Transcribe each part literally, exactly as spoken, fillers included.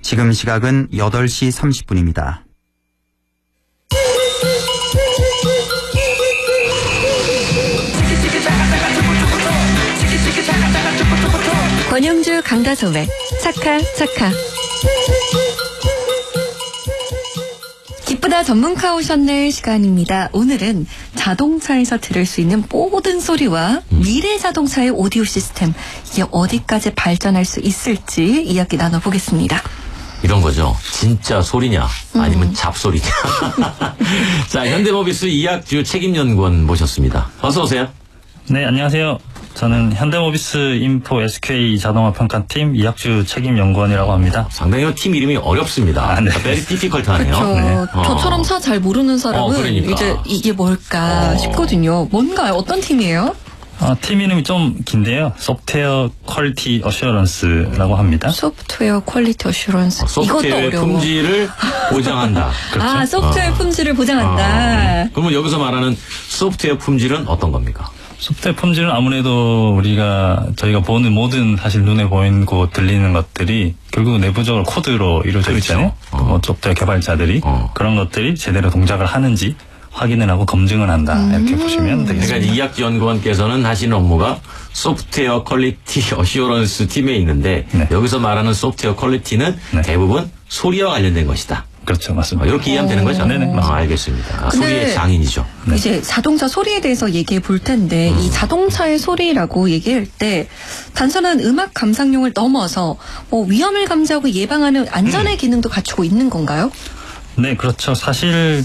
지금 시각은 여덟 시 삼십 분입니다. 권영주 강다솜의 차카 차카. 기쁘다 전문가 오셨네 시간입니다. 오늘은 자동차에서 들을 수 있는 모든 소리와 미래 자동차의 오디오 시스템, 이게 어디까지 발전할 수 있을지 이야기 나눠보겠습니다. 이런 거죠. 진짜 소리냐 아니면 음. 잡소리냐. 자, 현대모비스 이학주 책임연구원 모셨습니다. 어서 오세요. 네, 안녕하세요. 저는 현대모비스 인포 에스큐에이 자동화 평가팀 이학주 책임연구원이라고 합니다. 상당히 팀 이름이 어렵습니다. 아, 네. 베리 디피컬트하네요. 그렇죠. 네. 저처럼 차 잘 모르는 사람은 어, 그러니까. 이제 이게 뭘까 어. 싶거든요. 뭔가요? 어떤 팀이에요? 어, 팀 이름이 좀 긴데요. 소프트웨어 퀄리티 어시어런스라고 합니다. 소프트웨어 퀄리티 어슈런스. 어, 소프트웨어 품질을 보장한다. 그렇죠? 아, 소프트웨어 어. 품질을 보장한다. 어. 그러면 여기서 말하는 소프트웨어 품질은 어떤 겁니까? 소프트웨어 품질은 아무래도 우리가 저희가 보는 모든 사실 눈에 보이고 들리는 것들이 결국 내부적으로 코드로 이루어져 그렇죠. 있잖아요. 어. 뭐 소프트웨어 개발자들이 어. 그런 것들이 제대로 동작을 하는지 확인을 하고 검증을 한다. 음. 이렇게 보시면 되겠습니다. 그러니까 이학주 연구원께서는 하시는 업무가 소프트웨어 퀄리티 어시어런스 팀에 있는데 네. 여기서 말하는 소프트웨어 퀄리티는 네. 대부분 소리와 관련된 것이다. 그렇죠, 맞습니다. 어, 이렇게 이해하면 되는 거죠? 네네. 아, 알겠습니다. 아, 소리의 장인이죠. 네. 이제 자동차 소리에 대해서 얘기해 볼 텐데, 음. 이 자동차의 소리라고 얘기할 때, 단순한 음악 감상용을 넘어서, 뭐, 위험을 감지하고 예방하는 안전의 음. 기능도 갖추고 있는 건가요? 네, 그렇죠. 사실,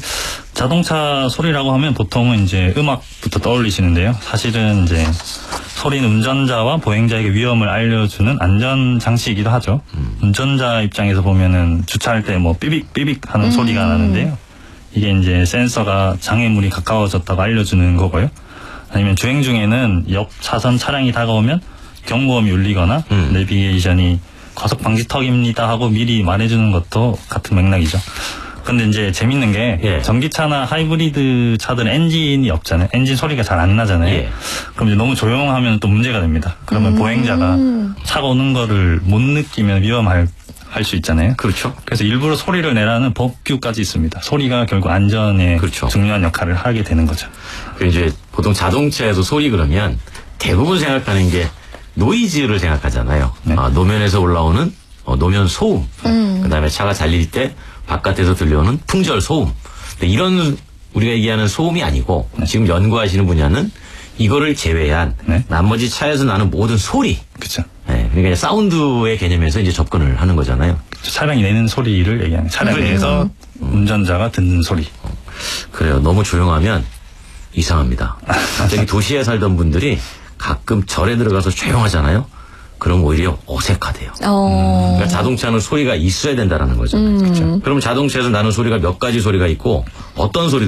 자동차 소리라고 하면 보통은 이제 음악부터 떠올리시는데요. 사실은 이제, 소리는 운전자와 보행자에게 위험을 알려주는 안전장치이기도 하죠. 음. 운전자 입장에서 보면은 주차할 때 뭐 삐빅 삐빅 하는 음. 소리가 나는데요. 이게 이제 센서가 장애물이 가까워졌다고 알려주는 거고요. 아니면 주행 중에는 옆 차선 차량이 다가오면 경고음이 울리거나 음. 내비게이션이 과속 방지턱입니다 하고 미리 말해주는 것도 같은 맥락이죠. 근데 이제 재밌는 게 예. 전기차나 하이브리드 차들은 엔진이 없잖아요. 엔진 소리가 잘 안 나잖아요. 예. 그럼 이제 너무 조용하면 또 문제가 됩니다. 그러면 음. 보행자가 차가 오는 거를 못 느끼면 위험할 할 수 있잖아요. 그렇죠. 그래서 일부러 소리를 내라는 법규까지 있습니다. 소리가 결국 안전에 그렇죠. 중요한 역할을 하게 되는 거죠. 그 이제 보통 자동차에서 소리 그러면 대부분 생각하는 게 노이즈를 생각하잖아요. 네. 아, 노면에서 올라오는 어, 노면 소음. 음. 그다음에 차가 달릴 때 바깥에서 들려오는 풍절 소음. 근데 이런 우리가 얘기하는 소음이 아니고 네. 지금 연구하시는 분야는 이거를 제외한 네. 나머지 차에서 나는 모든 소리. 그렇죠. 네, 그러니까 사운드의 개념에서 이제 접근을 하는 거잖아요. 차량이 내는 소리를 얘기하는 차량 내에서 음. 운전자가 듣는 소리. 어, 그래요. 너무 조용하면 이상합니다. 갑자기 도시에 살던 분들이 가끔 절에 들어가서 조용하잖아요. 그럼 오히려 어색하대요. 어... 그러니까 자동차는 소리가 있어야 된다는 거죠. 음. 그렇죠. 그럼 자동차에서 나는 소리가 몇 가지 소리가 있고 어떤 소리